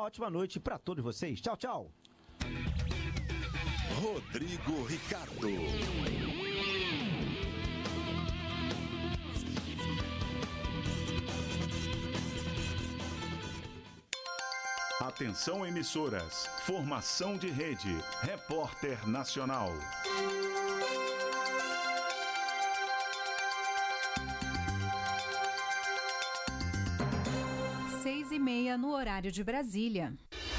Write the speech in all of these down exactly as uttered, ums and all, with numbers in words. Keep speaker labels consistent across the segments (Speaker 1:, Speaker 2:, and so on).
Speaker 1: ótima noite para todos vocês. Tchau, tchau.
Speaker 2: Rodrigo Ricardo.
Speaker 3: Atenção, emissoras. Formação de rede. Repórter Nacional.
Speaker 4: Seis e meia no horário de Brasília.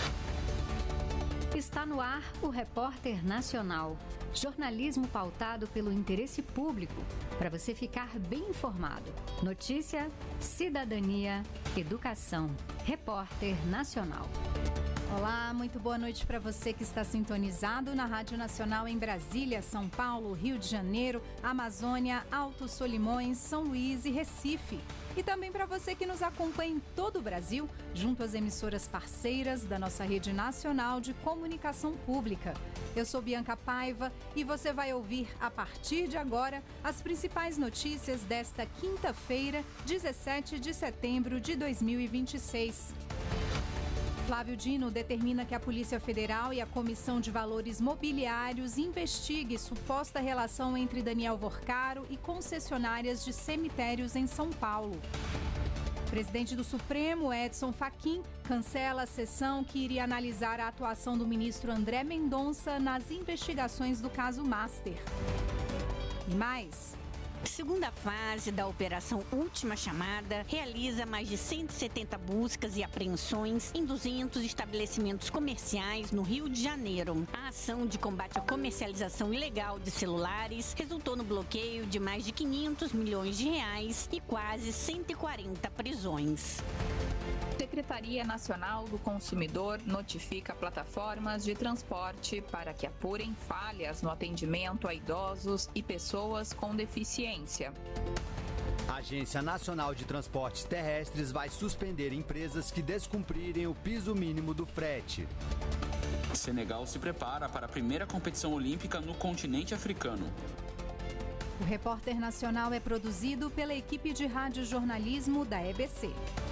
Speaker 4: Está no ar o Repórter Nacional. Jornalismo pautado pelo interesse público, para você ficar bem informado. Notícia, cidadania, educação. Repórter Nacional. Olá, muito boa noite para você que está sintonizado na Rádio Nacional em Brasília, São Paulo, Rio de Janeiro, Amazônia, Alto Solimões, São Luís e Recife. E também para você que nos acompanha em todo o Brasil, junto às emissoras parceiras da nossa rede nacional de comunicação pública. Eu sou Bianca Paiva e você vai ouvir, a partir de agora, as principais notícias desta quinta-feira, dezessete de setembro de dois mil e vinte e seis. Flávio Dino determina que a Polícia Federal e a Comissão de Valores Mobiliários investigue suposta relação entre Daniel Vorcaro e concessionárias de cemitérios em São Paulo. O presidente do Supremo, Edson Fachin, cancela a sessão que iria analisar a atuação do ministro André Mendonça nas investigações do caso Master. E mais...
Speaker 5: Segunda fase da Operação Última Chamada realiza mais de cento e setenta buscas e apreensões em duzentos estabelecimentos comerciais no Rio de Janeiro. A ação de combate à comercialização ilegal de celulares resultou no bloqueio de mais de quinhentos milhões de reais e quase cento e quarenta prisões.
Speaker 6: Secretaria Nacional do Consumidor notifica plataformas de transporte para que apurem falhas no atendimento a idosos e pessoas com deficiência.
Speaker 7: A Agência Nacional de Transportes Terrestres vai suspender empresas que descumprirem o piso mínimo do frete.
Speaker 8: Senegal se prepara para a primeira competição olímpica no continente africano.
Speaker 4: O Repórter Nacional é produzido pela equipe de radiojornalismo da E B C.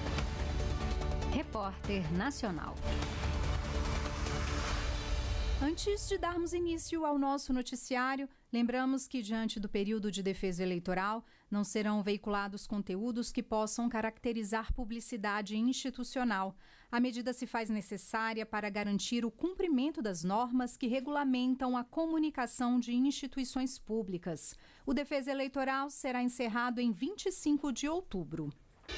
Speaker 4: Repórter Nacional. Antes de darmos início ao nosso noticiário, lembramos que, diante do período de defesa eleitoral, não serão veiculados conteúdos que possam caracterizar publicidade institucional. A medida se faz necessária para garantir o cumprimento das normas que regulamentam a comunicação de instituições públicas. O defesa eleitoral será encerrado em vinte e cinco de outubro.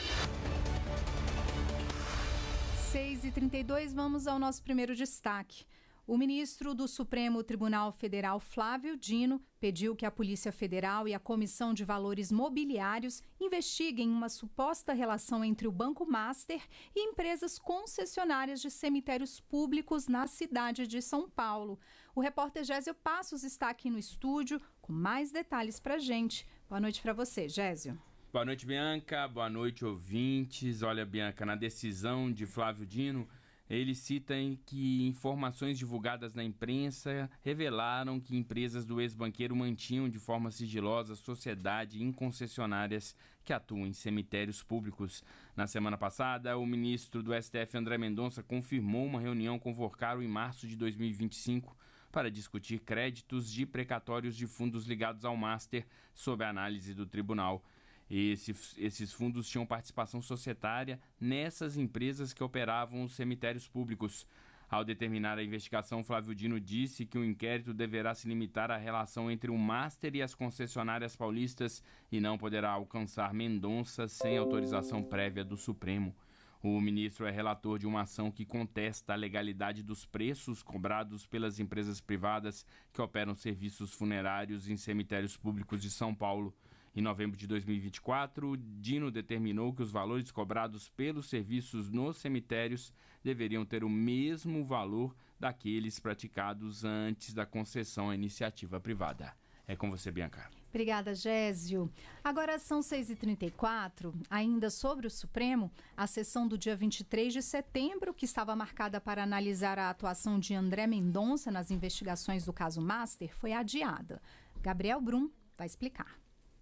Speaker 4: seis e trinta e dois, vamos ao nosso primeiro destaque. O ministro do Supremo Tribunal Federal, Flávio Dino, pediu que a Polícia Federal e a Comissão de Valores Mobiliários investiguem uma suposta relação entre o Banco Master e empresas concessionárias de cemitérios públicos na cidade de São Paulo. O repórter Gésio Passos está aqui no estúdio com mais detalhes para a gente. Boa noite para você, Gésio.
Speaker 9: Boa noite, Bianca. Boa noite, ouvintes. Olha, Bianca, na decisão de Flávio Dino, ele cita que informações divulgadas na imprensa revelaram que empresas do ex-banqueiro mantinham de forma sigilosa sociedade em concessionárias que atuam em cemitérios públicos. Na semana passada, o ministro do S T F, André Mendonça, confirmou uma reunião com Vorcaro em março de dois mil e vinte e cinco para discutir créditos de precatórios de fundos ligados ao Master sob a análise do tribunal. Esse, esses fundos tinham participação societária nessas empresas que operavam os cemitérios públicos. Ao determinar a investigação, Flávio Dino disse que o inquérito deverá se limitar à relação entre o Master e as concessionárias paulistas e não poderá alcançar Mendonça sem autorização prévia do Supremo. O ministro é relator de uma ação que contesta a legalidade dos preços cobrados pelas empresas privadas que operam serviços funerários em cemitérios públicos de São Paulo. Em novembro de dois mil e vinte e quatro, Dino determinou que os valores cobrados pelos serviços nos cemitérios deveriam ter o mesmo valor daqueles praticados antes da concessão à iniciativa privada. É com você, Bianca.
Speaker 4: Obrigada, Gésio. Agora são seis e trinta e quatro. Ainda sobre o Supremo, a sessão do dia vinte e três de setembro, que estava marcada para analisar a atuação de André Mendonça nas investigações do caso Master, foi adiada. Gabriel Brum vai explicar.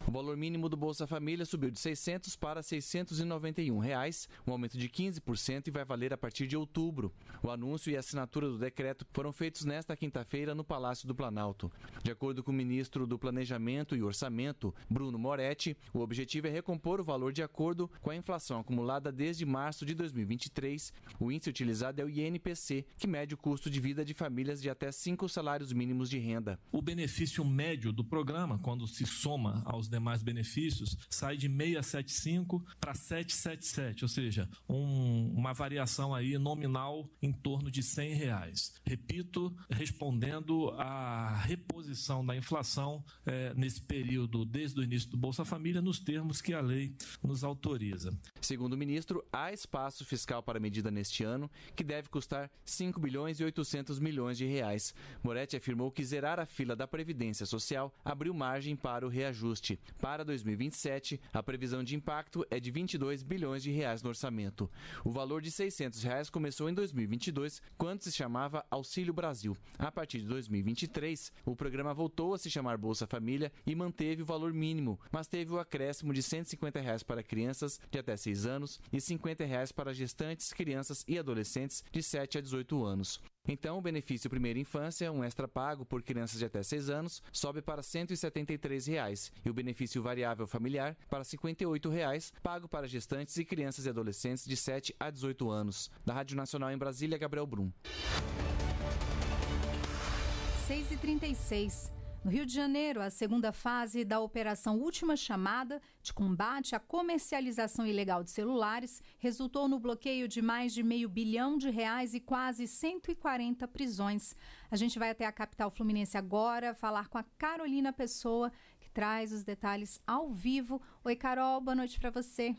Speaker 10: O valor mínimo do Bolsa Família subiu de seiscentos para seiscentos e noventa e um reais, um aumento de quinze por cento e vai valer a partir de outubro. O anúncio e a assinatura do decreto foram feitos nesta quinta-feira no Palácio do Planalto. De acordo com o ministro do Planejamento e Orçamento, Bruno Moretti, o objetivo é recompor o valor de acordo com a inflação acumulada desde março de dois mil e vinte e três. O índice utilizado é o I N P C, que mede o custo de vida de famílias de até cinco salários mínimos de renda.
Speaker 11: O benefício médio do programa, quando se soma aos demais benefícios, sai de seiscentos e setenta e cinco para setecentos e setenta e sete, ou seja, um, uma variação aí nominal em torno de cem reais. Repito, respondendo à reposição da inflação eh, nesse período desde o início do Bolsa Família nos termos que a lei nos autoriza.
Speaker 10: Segundo o ministro, há espaço fiscal para a medida neste ano, que deve custar cinco bilhões e oitocentos milhões de reais. Moretti afirmou que zerar a fila da Previdência Social abriu margem para o reajuste. Para dois mil e vinte e sete, a previsão de impacto é de vinte e dois bilhões de reais no orçamento. O valor de seiscentos reais começou em dois mil e vinte e dois, quando se chamava Auxílio Brasil. A partir de dois mil e vinte e três, o programa voltou a se chamar Bolsa Família e manteve o valor mínimo, mas teve o acréscimo de cento e cinquenta reais para crianças de até seis anos e cinquenta reais para gestantes, crianças e adolescentes de sete a dezoito anos. Então, o benefício Primeira Infância, um extra pago por crianças de até seis anos, sobe para cento e setenta e três reais e o benefício variável familiar para cinquenta e oito reais, pago para gestantes e crianças e adolescentes de sete a dezoito anos. Da Rádio Nacional em Brasília, Gabriel Brum.
Speaker 12: seis e trinta e seis. No Rio de Janeiro, a segunda fase da Operação Última Chamada de combate à comercialização ilegal de celulares resultou no bloqueio de mais de meio bilhão de reais e quase cento e quarenta prisões. A gente vai até a capital fluminense agora falar com a Carolina Pessoa, que traz os detalhes ao vivo. Oi, Carol, boa noite para você.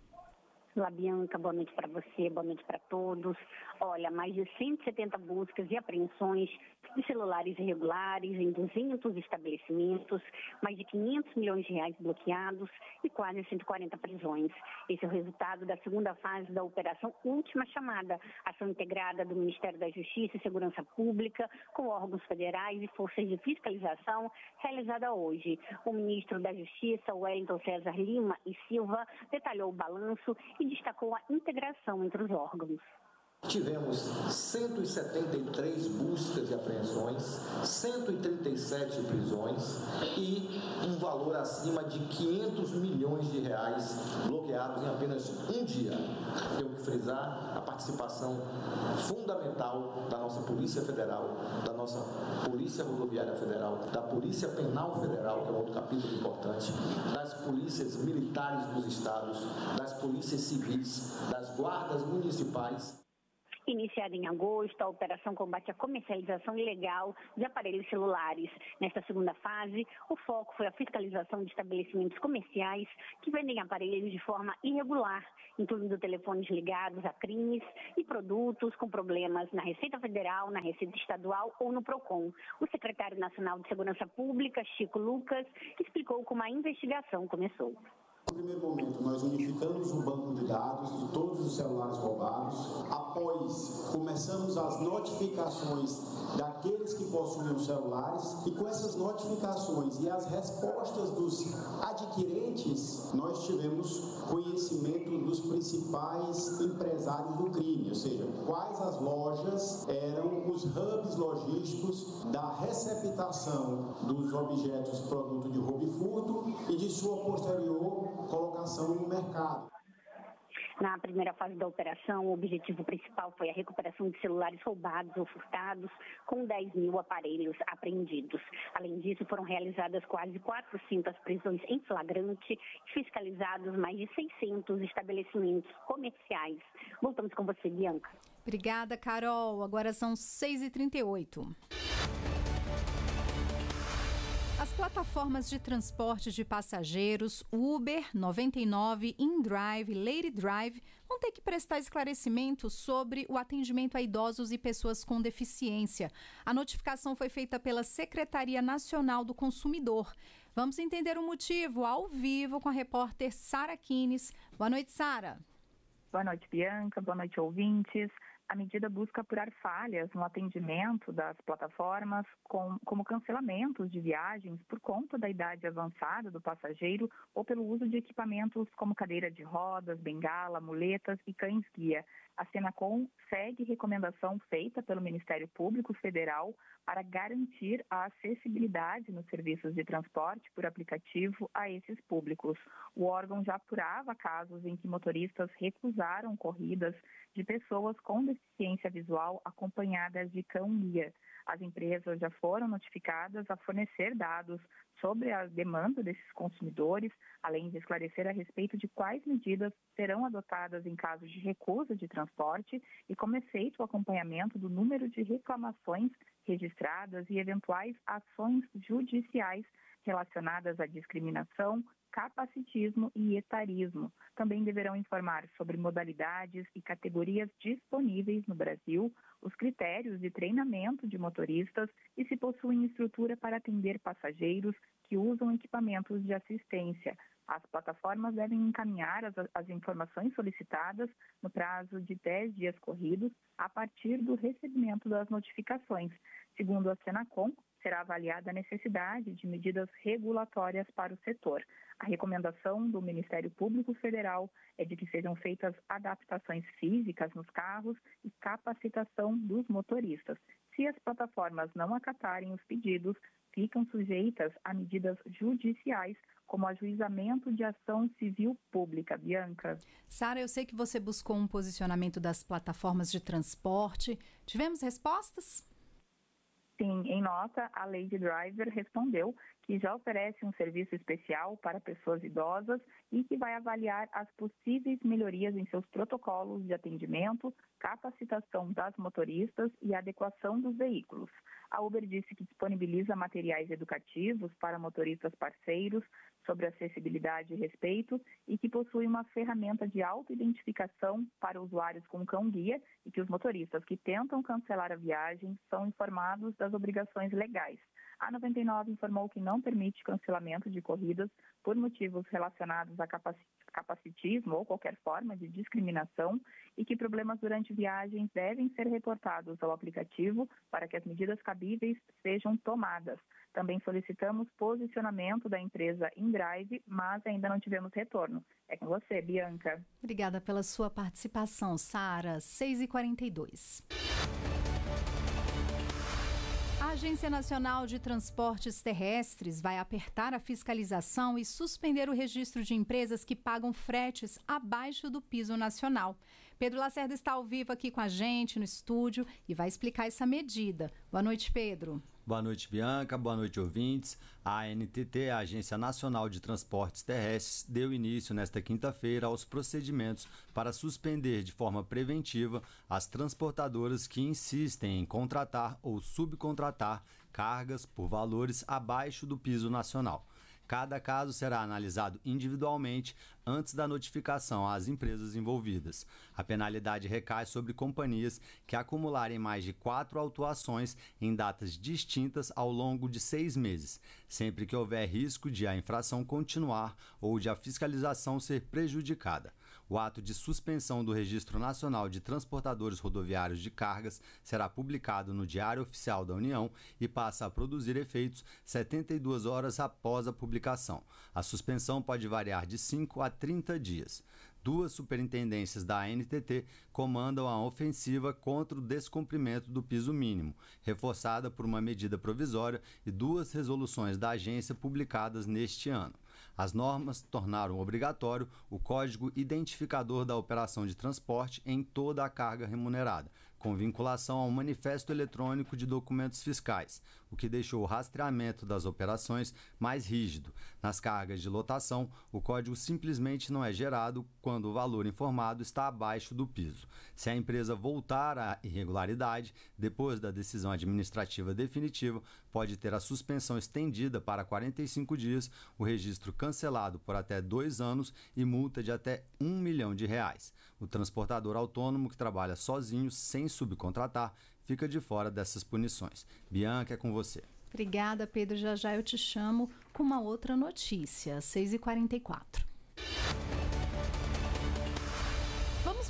Speaker 13: Olá, Bianca, boa noite para você, boa noite para todos. Olha, mais de cento e setenta buscas e apreensões de celulares irregulares em duzentos estabelecimentos, mais de quinhentos milhões de reais bloqueados e quase cento e quarenta prisões. Esse é o resultado da segunda fase da Operação Última Chamada, ação integrada do Ministério da Justiça e Segurança Pública com órgãos federais e forças de fiscalização, realizada hoje. O ministro da Justiça, Wellington César Lima e Silva, detalhou o balanço e destacou a integração entre os órgãos.
Speaker 14: Tivemos cento e setenta e três buscas e apreensões, cento e trinta e sete prisões e um valor acima de quinhentos milhões de reais bloqueados em apenas um dia. Tenho que frisar a participação fundamental da nossa Polícia Federal, da nossa Polícia Rodoviária Federal, da Polícia Penal Federal, que é outro capítulo importante, das polícias militares dos estados, das polícias civis, das guardas municipais.
Speaker 13: Iniciada em agosto, a operação combate à comercialização ilegal de aparelhos celulares. Nesta segunda fase, o foco foi a fiscalização de estabelecimentos comerciais que vendem aparelhos de forma irregular, incluindo telefones ligados a crimes e produtos com problemas na Receita Federal, na Receita Estadual ou no PROCON. O secretário nacional de Segurança Pública, Chico Lucas, explicou como a investigação começou.
Speaker 15: No primeiro momento, nós unificamos o banco de dados de todos os celulares roubados. Após, começamos as notificações daqueles que possuíam celulares e com essas notificações e as respostas dos adquirentes, nós tivemos conhecimento dos principais empresários do crime, ou seja, quais as lojas eram os hubs logísticos da receptação dos objetos produto de roubo e furto e de sua posterior colocação no mercado.
Speaker 13: Na primeira fase da operação, o objetivo principal foi a recuperação de celulares roubados ou furtados, com dez mil aparelhos apreendidos. Além disso, foram realizadas quase quatrocentas prisões em flagrante e fiscalizados mais de seiscentos estabelecimentos comerciais. Voltamos com você, Bianca.
Speaker 12: Obrigada, Carol. Agora são seis e trinta e oito. As plataformas de transporte de passageiros Uber, noventa e nove, InDrive, Lady Drive vão ter que prestar esclarecimentos sobre o atendimento a idosos e pessoas com deficiência. A notificação foi feita pela Secretaria Nacional do Consumidor. Vamos entender o motivo ao vivo com a repórter Sara Kines. Boa noite, Sara.
Speaker 6: Boa noite, Bianca. Boa noite, ouvintes. A medida busca apurar falhas no atendimento das plataformas, com, como cancelamentos de viagens por conta da idade avançada do passageiro ou pelo uso de equipamentos como cadeira de rodas, bengala, muletas e cães-guia. A Senacom segue recomendação feita pelo Ministério Público Federal para garantir a acessibilidade nos serviços de transporte por aplicativo a esses públicos. O órgão já apurava casos em que motoristas recusaram corridas de pessoas com deficiência visual acompanhadas de cão-guia. As empresas já foram notificadas a fornecer dados sobre a demanda desses consumidores, além de esclarecer a respeito de quais medidas serão adotadas em caso de recusa de transporte e como é feito o acompanhamento do número de reclamações registradas e eventuais ações judiciais relacionadas à discriminação, capacitismo e etarismo. Também deverão informar sobre modalidades e categorias disponíveis no Brasil, os critérios de treinamento de motoristas e se possuem estrutura para atender passageiros que usam equipamentos de assistência. As plataformas devem encaminhar as, as informações solicitadas no prazo de dez dias corridos a partir do recebimento das notificações. Segundo a Senacom, será avaliada a necessidade de medidas regulatórias para o setor. A recomendação do Ministério Público Federal é de que sejam feitas adaptações físicas nos carros e capacitação dos motoristas. Se as plataformas não acatarem os pedidos, ficam sujeitas a medidas judiciais, como ajuizamento de ação civil pública. Bianca.
Speaker 12: Sara, eu sei que você buscou um posicionamento das plataformas de transporte. Tivemos respostas?
Speaker 6: Sim, em nota, a Lady Driver respondeu que já oferece um serviço especial para pessoas idosas e que vai avaliar as possíveis melhorias em seus protocolos de atendimento, capacitação das motoristas e adequação dos veículos. A Uber disse que disponibiliza materiais educativos para motoristas parceiros sobre acessibilidade e respeito e que possui uma ferramenta de autoidentificação para usuários com cão-guia e que os motoristas que tentam cancelar a viagem são informados das obrigações legais. A noventa e nove informou que não permite cancelamento de corridas por motivos relacionados a capacitismo ou qualquer forma de discriminação e que problemas durante viagens devem ser reportados ao aplicativo para que as medidas cabíveis sejam tomadas. Também solicitamos posicionamento da empresa InDrive, mas ainda não tivemos retorno. É com você, Bianca.
Speaker 12: Obrigada pela sua participação, Sara. seis e quarenta e dois. A Agência Nacional de Transportes Terrestres vai apertar a fiscalização e suspender o registro de empresas que pagam fretes abaixo do piso nacional. Pedro Lacerda está ao vivo aqui com a gente no estúdio e vai explicar essa medida. Boa noite, Pedro.
Speaker 7: Boa noite, Bianca. Boa noite, ouvintes. A A N T T, a Agência Nacional de Transportes Terrestres, deu início nesta quinta-feira aos procedimentos para suspender de forma preventiva as transportadoras que insistem em contratar ou subcontratar cargas por valores abaixo do piso nacional. Cada caso será analisado individualmente antes da notificação às empresas envolvidas. A penalidade recai sobre companhias que acumularem mais de quatro autuações em datas distintas ao longo de seis meses, sempre que houver risco de a infração continuar ou de a fiscalização ser prejudicada. O ato de suspensão do Registro Nacional de Transportadores Rodoviários de Cargas será publicado no Diário Oficial da União e passa a produzir efeitos setenta e duas horas após a publicação. A suspensão pode variar de cinco a trinta dias. Duas superintendências da A N T T comandam a ofensiva contra o descumprimento do piso mínimo, reforçada por uma medida provisória e duas resoluções da agência publicadas neste ano. As normas tornaram obrigatório o código identificador da operação de transporte em toda a carga remunerada, com vinculação ao manifesto eletrônico de documentos fiscais, o que deixou o rastreamento das operações mais rígido. Nas cargas de lotação, o código simplesmente não é gerado quando o valor informado está abaixo do piso. Se a empresa voltar à irregularidade, depois da decisão administrativa definitiva, pode ter a suspensão estendida para quarenta e cinco dias, o registro cancelado por até dois anos e multa de até um milhão de reais. O transportador autônomo que trabalha sozinho, sem subcontratar, fica de fora dessas punições. Bianca, é com você.
Speaker 12: Obrigada, Pedro. Já já eu te chamo com uma outra notícia. seis e quarenta e quatro. Vamos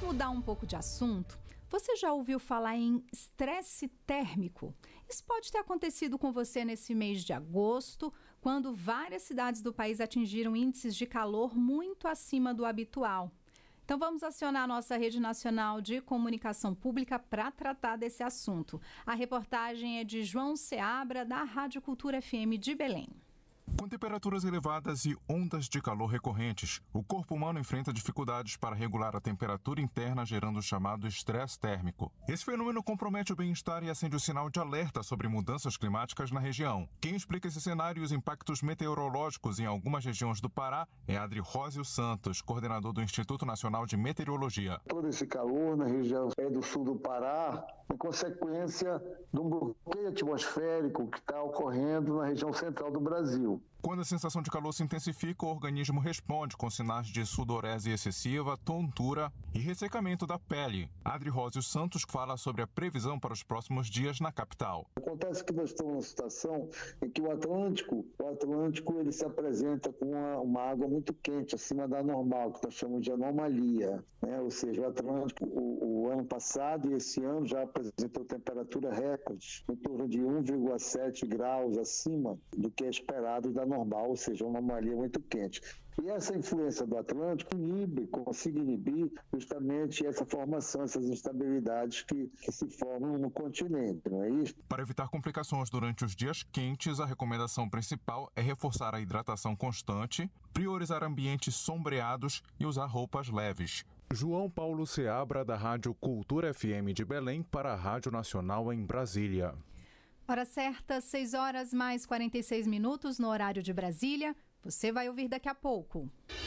Speaker 12: mudar um pouco de assunto. Você já ouviu falar em estresse térmico? Isso pode ter acontecido com você nesse mês de agosto, quando várias cidades do país atingiram índices de calor muito acima do habitual. Então vamos acionar a nossa Rede Nacional de Comunicação Pública para tratar desse assunto. A reportagem é de João Seabra, da Rádio Cultura F M de Belém.
Speaker 16: Com temperaturas elevadas e ondas de calor recorrentes, o corpo humano enfrenta dificuldades para regular a temperatura interna, gerando o chamado estresse térmico. Esse fenômeno compromete o bem-estar e acende o sinal de alerta sobre mudanças climáticas na região. Quem explica esse cenário e os impactos meteorológicos em algumas regiões do Pará é Adrirósio Santos, coordenador do Instituto Nacional de Meteorologia.
Speaker 17: Todo esse calor na região do sul do Pará é consequência de um bloqueio atmosférico que está ocorrendo na região central do Brasil.
Speaker 16: Quando a sensação de calor se intensifica, o organismo responde com sinais de sudorese excessiva, tontura e ressecamento da pele. Adrirósio Santos fala sobre a previsão para os próximos dias na capital.
Speaker 17: Acontece que nós estamos numa situação em que o Atlântico, o Atlântico ele se apresenta com uma, uma água muito quente, acima da normal, que nós chamamos de anomalia, né? Ou seja, o Atlântico, o, o ano passado e esse ano já apresentou temperatura recorde, em torno de um vírgula sete graus acima do que é esperado da normal, ou seja, uma anomalia muito quente. E essa influência do Atlântico inibe, consegue inibir justamente essa formação, essas instabilidades que, que se formam no continente, não é isso?
Speaker 16: Para evitar complicações durante os dias quentes, a recomendação principal é reforçar a hidratação constante, priorizar ambientes sombreados e usar roupas leves. João Paulo Seabra, da Rádio Cultura F M de Belém, para a Rádio Nacional em Brasília.
Speaker 12: Hora certa, seis horas mais quarenta e seis minutos no horário de Brasília. Você vai ouvir daqui a pouco.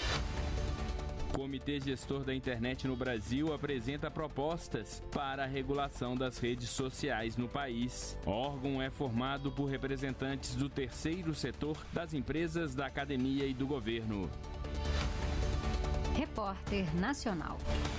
Speaker 9: Comitê Gestor da Internet no Brasil apresenta propostas para a regulação das redes sociais no país. O órgão é formado por representantes do terceiro setor, das empresas, da academia e do governo.
Speaker 4: Repórter Nacional.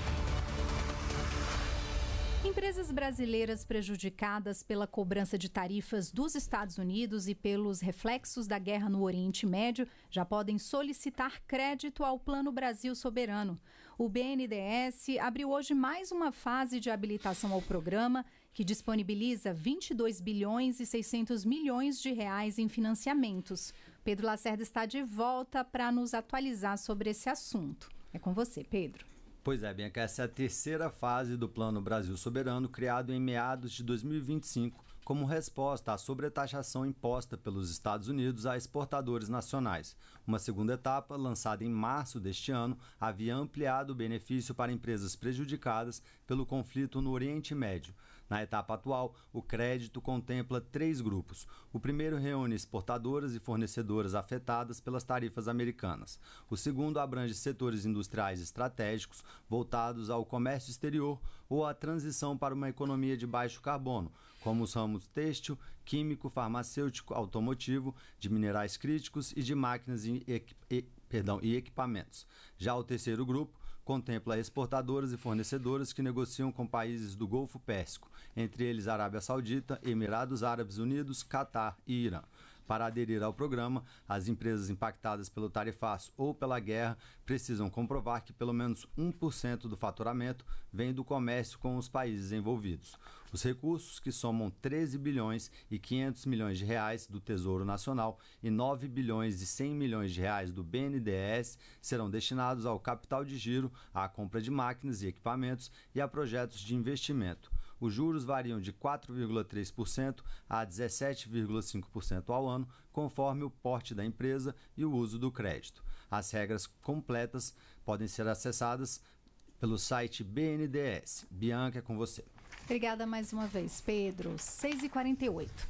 Speaker 12: Empresas brasileiras prejudicadas pela cobrança de tarifas dos Estados Unidos e pelos reflexos da guerra no Oriente Médio já podem solicitar crédito ao Plano Brasil Soberano. O B N D E S abriu hoje mais uma fase de habilitação ao programa, que disponibiliza vinte e dois bilhões e seiscentos milhões de reais em financiamentos. Pedro Lacerda está de volta para nos atualizar sobre esse assunto. É com você, Pedro.
Speaker 7: Pois é, Bianca, essa é a terceira fase do Plano Brasil Soberano, criado em meados de dois mil e vinte e cinco, como resposta à sobretaxação imposta pelos Estados Unidos a exportadores nacionais. Uma segunda etapa, lançada em março deste ano, havia ampliado o benefício para empresas prejudicadas pelo conflito no Oriente Médio. Na etapa atual, o crédito contempla três grupos. O primeiro reúne exportadoras e fornecedoras afetadas pelas tarifas americanas. O segundo abrange setores industriais estratégicos voltados ao comércio exterior ou à transição para uma economia de baixo carbono, como os ramos têxtil, químico, farmacêutico, automotivo, de minerais críticos e de máquinas e, equi- e, perdão, e equipamentos. Já o terceiro grupo contempla exportadoras e fornecedoras que negociam com países do Golfo Pérsico, entre eles Arábia Saudita, Emirados Árabes Unidos, Catar e Irã. Para aderir ao programa, as empresas impactadas pelo tarifaço ou pela guerra precisam comprovar que pelo menos um por cento do faturamento vem do comércio com os países envolvidos. Os recursos, que somam treze bilhões e quinhentos milhões de reais do Tesouro Nacional e nove bilhões e cem milhões de reais do B N D E S, serão destinados ao capital de giro, à compra de máquinas e equipamentos e a projetos de investimento. Os juros variam de quatro vírgula três por cento a dezessete vírgula cinco por cento ao ano, conforme o porte da empresa e o uso do crédito. As regras completas podem ser acessadas pelo site B N D E S. Bianca, é com você.
Speaker 12: Obrigada mais uma vez, Pedro. seis e quarenta e oito.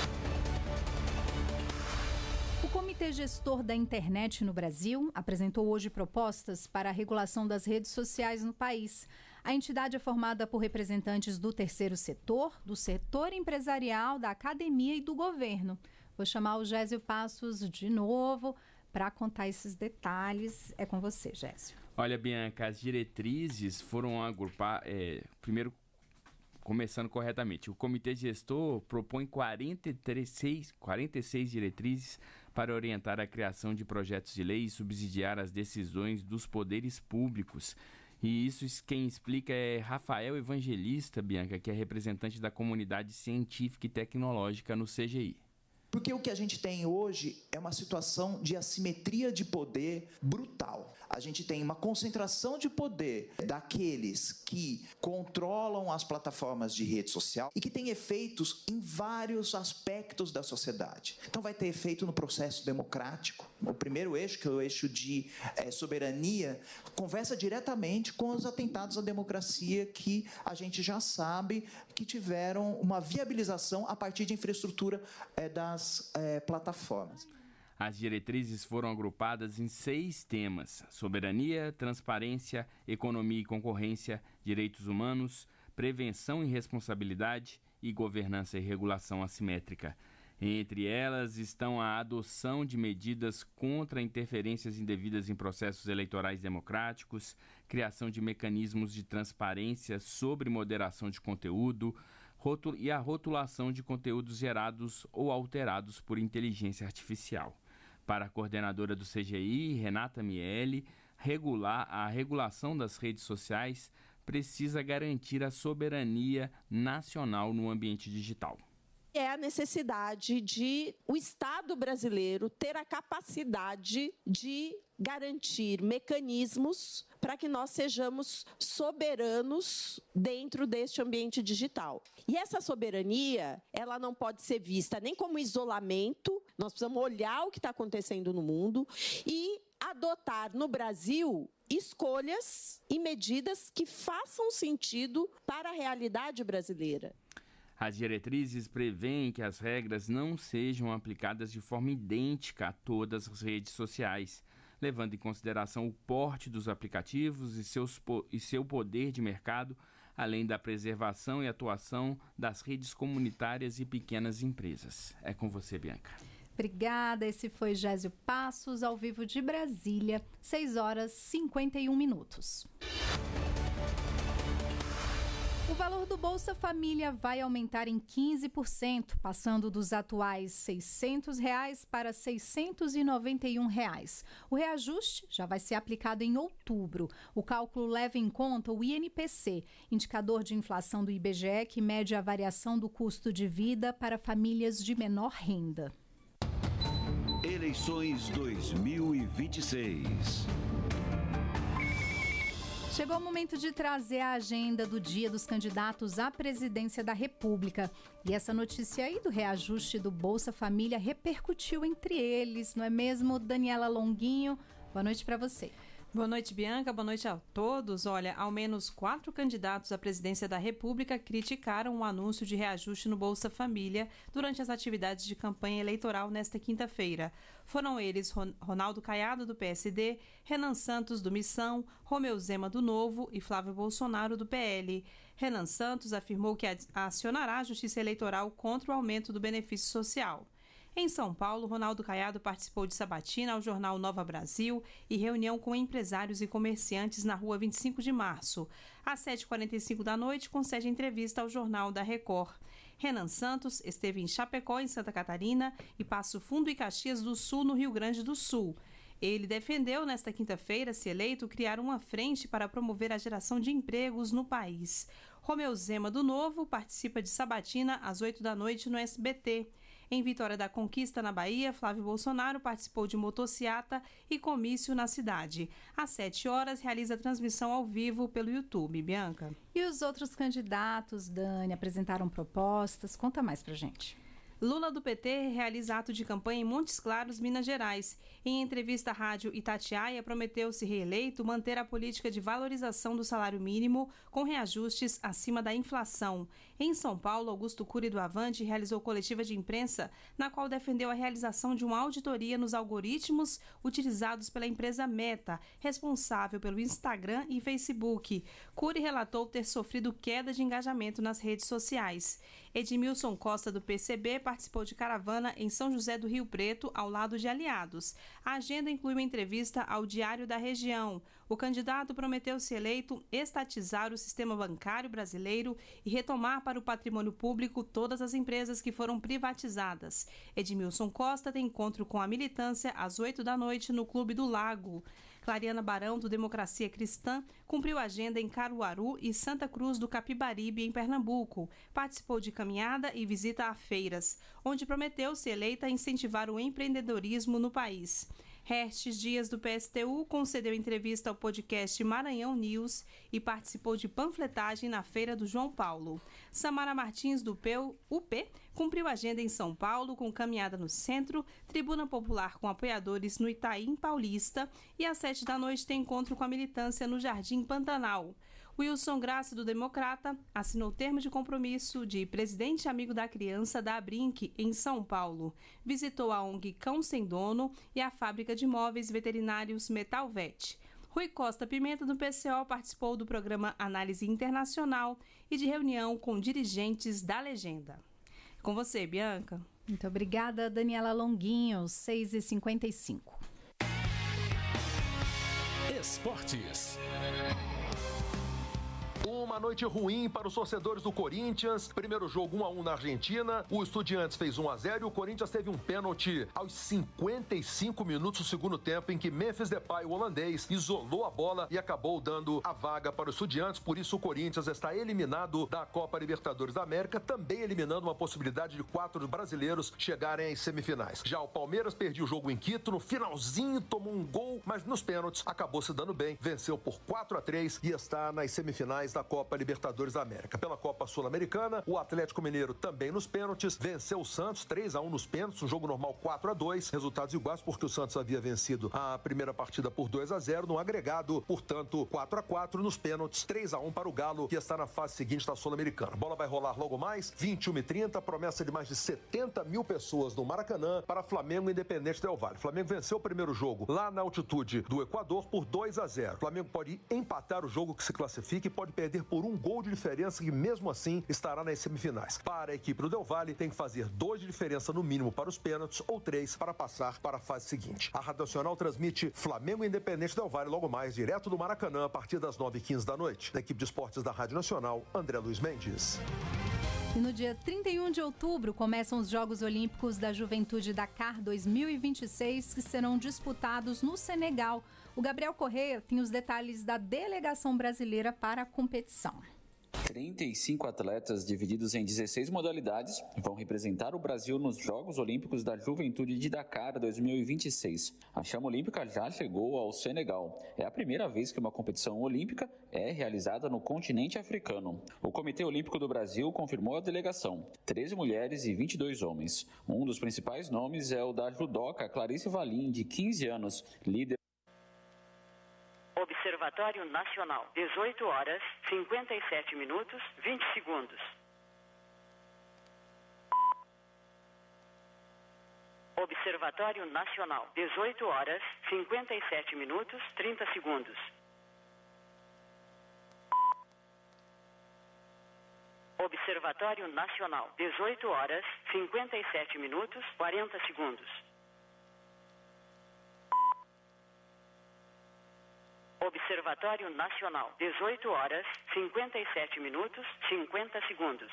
Speaker 12: O Comitê Gestor da Internet no Brasil apresentou hoje propostas para a regulação das redes sociais no país. A entidade é formada por representantes do terceiro setor, do setor empresarial, da academia e do governo. Vou chamar o Gésio Passos de novo para contar esses detalhes. É com você, Gésio.
Speaker 9: Olha, Bianca, as diretrizes foram agrupar... É, primeiro, começando corretamente, o Comitê Gestor propõe quarenta e seis, quarenta e seis diretrizes para orientar a criação de projetos de lei e subsidiar as decisões dos poderes públicos. E isso quem explica é Rafael Evangelista, Bianca, que é representante da comunidade científica e tecnológica no C G I.
Speaker 18: Porque o que a gente tem hoje é uma situação de assimetria de poder brutal. A gente tem uma concentração de poder daqueles que controlam as plataformas de rede social e que tem efeitos em vários aspectos da sociedade. Então vai ter efeito no processo democrático. O primeiro eixo, que é o eixo de é, soberania, conversa diretamente com os atentados à democracia que a gente já sabe que tiveram uma viabilização a partir de infraestrutura é, das É, plataformas.
Speaker 9: As diretrizes foram agrupadas em seis temas: soberania, transparência, economia e concorrência, direitos humanos, prevenção e responsabilidade e governança e regulação assimétrica. Entre elas estão a adoção de medidas contra interferências indevidas em processos eleitorais democráticos, criação de mecanismos de transparência sobre moderação de conteúdo, e a rotulação de conteúdos gerados ou alterados por inteligência artificial. Para a coordenadora do C G I, Renata Miele, regular a regulação das redes sociais precisa garantir a soberania nacional no ambiente digital.
Speaker 19: É a necessidade de o Estado brasileiro ter a capacidade de garantir mecanismos para que nós sejamos soberanos dentro deste ambiente digital. E essa soberania, ela não pode ser vista nem como isolamento, nós precisamos olhar o que está acontecendo no mundo e adotar no Brasil escolhas e medidas que façam sentido para a realidade brasileira.
Speaker 9: As diretrizes prevêem que as regras não sejam aplicadas de forma idêntica a todas as redes sociais, levando em consideração o porte dos aplicativos e, seus, e seu poder de mercado, além da preservação e atuação das redes comunitárias e pequenas empresas. É com você, Bianca.
Speaker 12: Obrigada, esse foi Gésio Passos, ao vivo de Brasília, seis horas e cinquenta e um minutos. O valor do Bolsa Família vai aumentar em quinze por cento, passando dos atuais seiscentos reais para seiscentos e noventa e um reais. O reajuste já vai ser aplicado em outubro. O cálculo leva em conta o I N P C, indicador de inflação do I B G E, que mede a variação do custo de vida para famílias de menor renda.
Speaker 2: Eleições dois mil e vinte e seis.
Speaker 12: Chegou o momento de trazer a agenda do dia dos candidatos à presidência da República. E essa notícia aí do reajuste do Bolsa Família repercutiu entre eles, não é mesmo, Daniela Longuinho? Boa noite para você.
Speaker 20: Boa noite, Bianca. Boa noite a todos. Olha, ao menos quatro candidatos à presidência da República criticaram o anúncio de reajuste no Bolsa Família durante as atividades de campanha eleitoral nesta quinta-feira. Foram eles Ronaldo Caiado, do P S D, Renan Santos, do Missão, Romeu Zema, do Novo e Flávio Bolsonaro, do P L. Renan Santos afirmou que acionará a Justiça Eleitoral contra o aumento do benefício social. Em São Paulo, Ronaldo Caiado participou de sabatina ao jornal Nova Brasil e reunião com empresários e comerciantes na rua vinte e cinco de março. Às sete e quarenta e cinco da noite, concede entrevista ao jornal da Record. Renan Santos esteve em Chapecó, em Santa Catarina, e Passo Fundo e Caxias do Sul, no Rio Grande do Sul. Ele defendeu, nesta quinta-feira, se eleito, criar uma frente para promover a geração de empregos no país. Romeu Zema, do Novo, participa de sabatina às oito da noite no S B T. Em Vitória da Conquista, na Bahia, Flávio Bolsonaro participou de motociata e comício na cidade. Às sete horas, realiza transmissão ao vivo pelo YouTube. Bianca.
Speaker 12: E os outros candidatos, Dani, apresentaram propostas? Conta mais pra gente.
Speaker 20: Lula, do P T, realiza ato de campanha em Montes Claros, Minas Gerais. Em entrevista à rádio Itatiaia, prometeu, se reeleito, manter a política de valorização do salário mínimo com reajustes acima da inflação. Em São Paulo, Augusto Cury, do Avante, realizou coletiva de imprensa na qual defendeu a realização de uma auditoria nos algoritmos utilizados pela empresa Meta, responsável pelo Instagram e Facebook. Cury relatou ter sofrido queda de engajamento nas redes sociais. Edmilson Costa, do P C B, participou de caravana em São José do Rio Preto, ao lado de aliados. A agenda inclui uma entrevista ao Diário da Região. O candidato prometeu, se eleito, estatizar o sistema bancário brasileiro e retomar para o patrimônio público todas as empresas que foram privatizadas. Edmilson Costa tem encontro com a militância às oito da noite no Clube do Lago. Clariana Barão, do Democracia Cristã, cumpriu agenda em Caruaru e Santa Cruz do Capibaribe, em Pernambuco. Participou de caminhada e visita a feiras, onde prometeu, se eleita, incentivar o empreendedorismo no país. Restes Dias, do P S T U, concedeu entrevista ao podcast Maranhão News e participou de panfletagem na Feira do João Paulo. Samara Martins, do U P, cumpriu agenda em São Paulo com caminhada no centro, tribuna popular com apoiadores no Itaim Paulista e às sete da noite tem encontro com a militância no Jardim Pantanal. Wilson Graça, do Democrata, assinou termo de compromisso de presidente amigo da criança da Abrinq, em São Paulo. Visitou a ONG Cão Sem Dono e a fábrica de móveis veterinários Metalvet. Rui Costa Pimenta, do P C O, participou do programa Análise Internacional e de reunião com dirigentes da Legenda. Com você, Bianca.
Speaker 12: Muito obrigada, Daniela Longuinho, seis e cinquenta e cinco.
Speaker 21: Esportes. Uma noite ruim para os torcedores do Corinthians. Primeiro jogo um a um na Argentina. O Estudiantes fez um a zero e o Corinthians teve um pênalti aos cinquenta e cinco minutos do segundo tempo, em que Memphis Depay, o holandês, isolou a bola e acabou dando a vaga para o Estudiantes. Por isso o Corinthians está eliminado da Copa Libertadores da América, também eliminando uma possibilidade de quatro brasileiros chegarem às semifinais. Já o Palmeiras perdeu o jogo em Quito, no finalzinho tomou um gol, mas nos pênaltis acabou se dando bem, venceu por quatro a três e está nas semifinais da Copa Libertadores da América. Pela Copa Sul-Americana, o Atlético Mineiro também nos pênaltis, venceu o Santos três a um nos pênaltis, um jogo normal quatro a dois, resultados iguais porque o Santos havia vencido a primeira partida por dois a zero, no agregado, portanto, quatro a quatro nos pênaltis, três a um para o Galo, que está na fase seguinte da Sul-Americana. A bola vai rolar logo mais, vinte e uma e trinta, promessa de mais de setenta mil pessoas no Maracanã para Flamengo e Independente Del Valle. Flamengo venceu o primeiro jogo lá na altitude do Equador por dois a zero. Flamengo pode empatar o jogo que se classifique e pode perder por um gol de diferença, que mesmo assim estará nas semifinais. Para a equipe do Del Valle, tem que fazer dois de diferença no mínimo para os pênaltis ou três para passar para a fase seguinte. A Rádio Nacional transmite Flamengo e Independente Del Valle logo mais, direto do Maracanã, a partir das nove e quinze da noite. Da equipe de esportes da Rádio Nacional, André Luiz Mendes.
Speaker 12: E no dia trinta e um de outubro começam os Jogos Olímpicos da Juventude Dakar dois mil e vinte e seis, que serão disputados no Senegal. O Gabriel Correia tem os detalhes da delegação brasileira para a competição.
Speaker 8: trinta e cinco atletas divididos em dezesseis modalidades vão representar o Brasil nos Jogos Olímpicos da Juventude de Dakar dois mil e vinte e seis. A chama olímpica já chegou ao Senegal. É a primeira vez que uma competição olímpica é realizada no continente africano. O Comitê Olímpico do Brasil confirmou a delegação, treze mulheres e vinte e dois homens. Um dos principais nomes é o da judoca Clarice Valim, de quinze anos, líder.
Speaker 22: Observatório Nacional, dezoito horas, cinquenta e sete minutos, vinte segundos. Observatório Nacional, dezoito horas, cinquenta e sete minutos, trinta segundos. Observatório Nacional, dezoito horas, cinquenta e sete minutos, quarenta segundos. Observatório Nacional, dezoito horas, cinquenta e sete minutos, cinquenta segundos.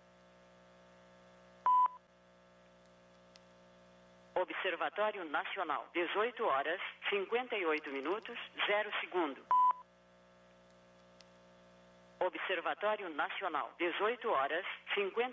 Speaker 22: Observatório Nacional, dezoito horas, cinquenta e oito minutos, zero segundo. Observatório Nacional, dezoito horas, cinquenta